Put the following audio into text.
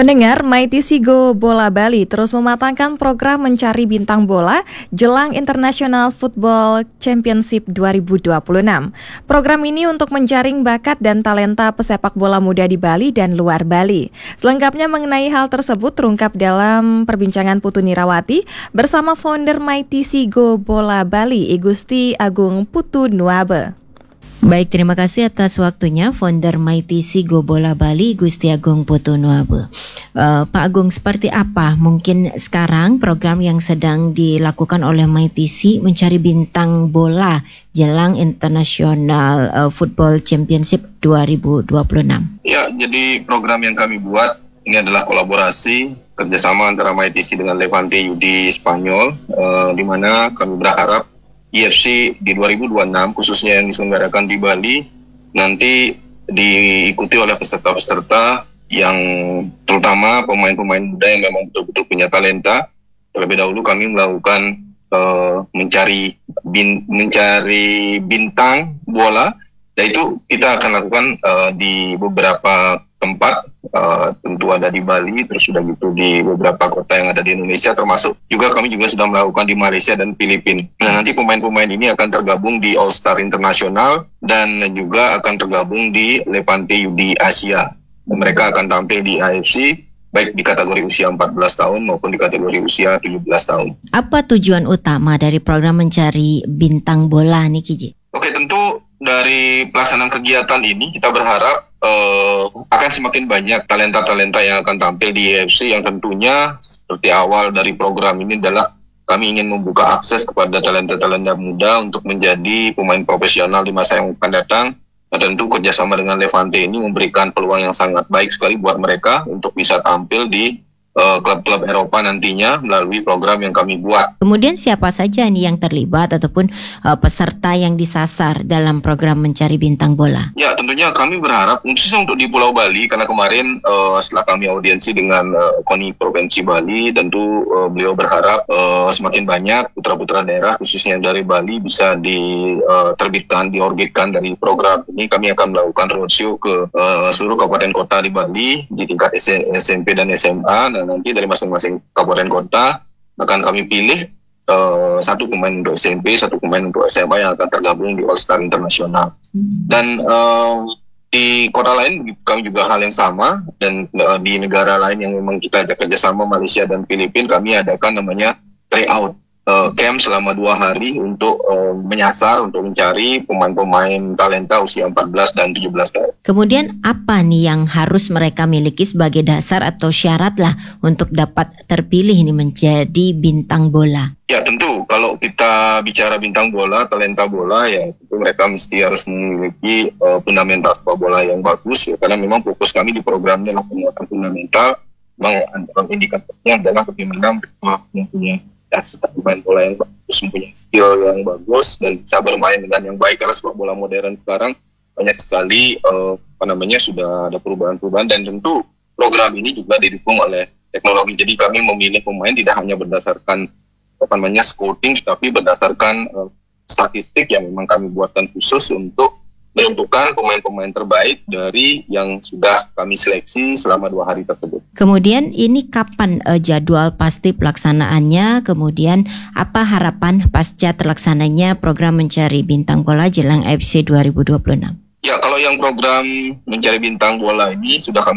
Pendengar, Mighty Sigo Bola Bali terus mematangkan program mencari bintang bola jelang International Football Championship 2026. Program ini untuk menjaring bakat dan talenta pesepak bola muda di Bali dan luar Bali. Selengkapnya mengenai hal tersebut terungkap dalam perbincangan Putu Nirawati bersama founder Mighty Sigo Bola Bali, Igusti Agung Putu Nuabe. Baik, terima kasih atas waktunya founder Mighty Sigo Bola Bali, Gusti Agung Putu Nuabe. Pak Agung, seperti apa mungkin sekarang program yang sedang dilakukan oleh Mighty Si mencari bintang bola jelang International Football Championship 2026? Ya, jadi program yang kami buat ini adalah kolaborasi kerjasama antara Mighty Si dengan Levante Judi Spanyol, di mana kami berharap IFC di 2026 khususnya yang diselenggarakan di Bali nanti diikuti oleh peserta-peserta yang terutama pemain-pemain muda yang memang betul-betul punya talenta. Terlebih dahulu kami melakukan mencari bintang bola, dan itu kita akan lakukan di beberapa tempat, tentu ada di Bali, terus sudah gitu di beberapa kota yang ada di Indonesia, termasuk juga kami juga sudah melakukan di Malaysia dan Filipina. Nah, nanti pemain-pemain ini akan tergabung di All Star Internasional dan juga akan tergabung di Levante Judi Asia. Mereka akan tampil di AFC baik di kategori usia 14 tahun maupun di kategori usia 17 tahun. Apa tujuan utama dari program mencari bintang bola nih, Kiji? Oke, tentu dari pelaksanaan kegiatan ini kita berharap akan semakin banyak talenta-talenta yang akan tampil di IFC, yang tentunya seperti awal dari program ini adalah kami ingin membuka akses kepada talenta-talenta muda untuk menjadi pemain profesional di masa yang akan datang. Nah, tentu kerjasama dengan Levante ini memberikan peluang yang sangat baik sekali buat mereka untuk bisa tampil di klub-klub Eropa nantinya melalui program yang kami buat. Kemudian siapa saja nih yang terlibat ataupun peserta yang disasar dalam program mencari bintang bola? Ya, tentunya kami berharap khususnya untuk di Pulau Bali, karena kemarin setelah kami audiensi dengan KONI Provinsi Bali, tentu beliau berharap semakin banyak putra-putra daerah khususnya dari Bali bisa diterbitkan, diorbitkan dari program ini. Kami akan melakukan roadshow ke seluruh kabupaten kota di Bali di tingkat SMP dan SMA. Dan nanti dari masing-masing kabupaten kota akan kami pilih satu pemain untuk SMP, satu pemain untuk SMA yang akan tergabung di All Star Internasional. Dan di kota lain kami juga hal yang sama, dan di negara lain yang memang kita ajak kerjasama, Malaysia dan Filipina, kami adakan namanya tryout camp selama 2 hari untuk menyasar, untuk mencari pemain-pemain talenta usia 14 dan 17 tahun. Kemudian apa nih yang harus mereka miliki sebagai dasar atau syarat lah untuk dapat terpilih ini menjadi bintang bola? Ya, tentu kalau kita bicara bintang bola, talenta bola, ya tentu mereka mesti harus memiliki fundamental sepak bola yang bagus, ya, karena memang fokus kami di programnya adalah penguatan fundamental. Memang indikatornya adalah bagaimana mereka mempunyai dasar pemain bola yang bagus, mempunyai skill yang bagus, dan bisa bermain dengan yang baik. Karena sepak bola modern sekarang banyak sekali sudah ada perubahan-perubahan, dan tentu program ini juga didukung oleh teknologi. Jadi kami memilih pemain tidak hanya berdasarkan scouting, tapi berdasarkan statistik yang memang kami buatkan khusus untuk menentukan pemain-pemain terbaik dari yang sudah kami seleksi selama 2 hari tersebut. Kemudian ini kapan jadwal pasti pelaksanaannya? Kemudian apa harapan pasca terlaksananya program mencari bintang bola jelang AFC 2026? Ya, kalau yang program mencari bintang bola ini sudah kami